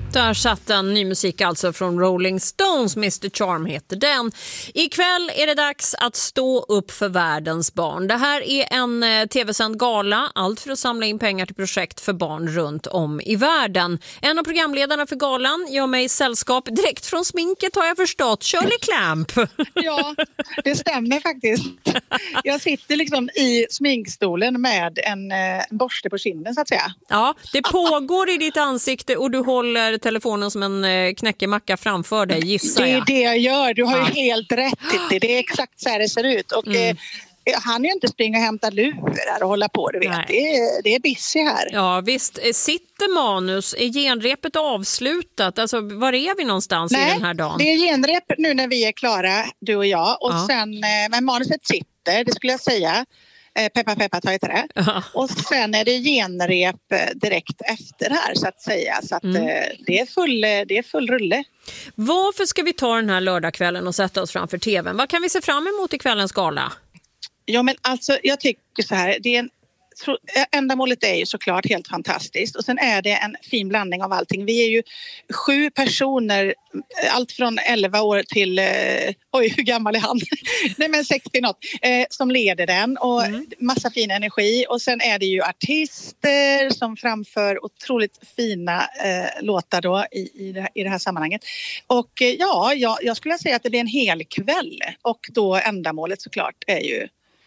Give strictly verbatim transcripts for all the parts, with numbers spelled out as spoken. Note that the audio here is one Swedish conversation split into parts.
Där satt en ny musik alltså från Rolling Stones, mister Charm heter den. Ikväll är det dags att stå upp för världens barn. Det här är en eh, tv-sänd gala, allt för att samla in pengar till projekt för barn runt om i världen. En av programledarna för galan gör mig sällskap direkt från sminket har jag förstått, Shirley Clamp. Ja, det stämmer faktiskt. Jag sitter liksom i sminkstolen med en, en borste på kinden så att säga. Ja, det pågår i ditt ansikte och du håller telefonen som en knäckemacka framför dig, gissar jag. Det är det jag gör, du har ju ja. helt rätt i det. Det är exakt så här det ser ut. Och mm. eh, han är ju inte springa och hämta lurar och hålla på, du vet. Det är, det är busy här. Ja, visst. Sitter manus? Är genrepet avslutat? Alltså, var är vi någonstans Nej, i den här dagen? det är genrep nu när vi är klara, du och jag. Och ja. sen, eh, men manuset sitter, det skulle jag säga. Peppa Peppa tar i trä. Ja. Och sen är det genrep direkt efter här så att säga. Så att mm. det, är full, det är full rulle. Varför ska vi ta den här lördagskvällen och sätta oss framför tvn? Vad kan vi se fram emot i kvällens gala? Ja men alltså jag tycker så här, det är en ändamålet är ju såklart helt fantastiskt och sen är det en fin blandning av allting. Vi är ju sju personer, allt från elva år till, eh, oj hur gammal är han? Nej men sextio något, eh, som leder den och mm. massa fin energi och sen är det ju artister som framför otroligt fina eh, låtar då i, i, det, i det här sammanhanget. Och eh, ja, jag, jag skulle säga att det blir en hel kväll och då ändamålet såklart är ju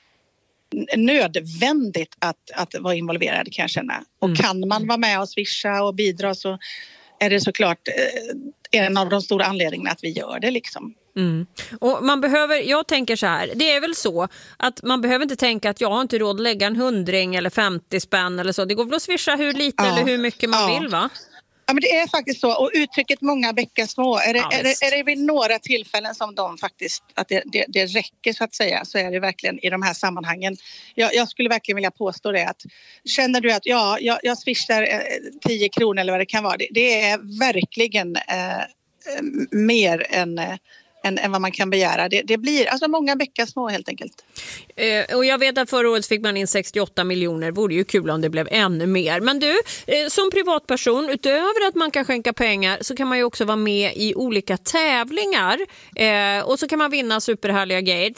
nödvändigt att, att vara involverad kan jag känna. Och mm. kan man vara med och swisha och bidra så är det såklart eh, en av de stora anledningarna att vi gör det liksom. Mm. Och man behöver, jag tänker så här, det är väl så att man behöver inte tänka att jag har inte råd att lägga en hundring eller femtio spänn eller så. Det går väl att swisha hur lite ja. eller hur mycket man ja. vill va? Ja, men det är faktiskt så. Och uttrycket många bäckar små. Är det, ja, är, det, är det vid några tillfällen som de faktiskt, att det, det, det räcker så att säga, så är det verkligen i de här sammanhangen. Jag, jag skulle verkligen vilja påstå det att känner du att ja, jag, jag swishar eh, tio kronor eller vad det kan vara. Det, det är verkligen eh, mer än... Eh, Än, än vad man kan begära. Det, det blir alltså många bäckar små helt enkelt. Eh, och jag vet att förra året fick man in sextioåtta miljoner. Det vore ju kul om det blev ännu mer. Men du, eh, som privatperson, utöver att man kan skänka pengar så kan man ju också vara med i olika tävlingar. Eh, och så kan man vinna superhärliga grejer.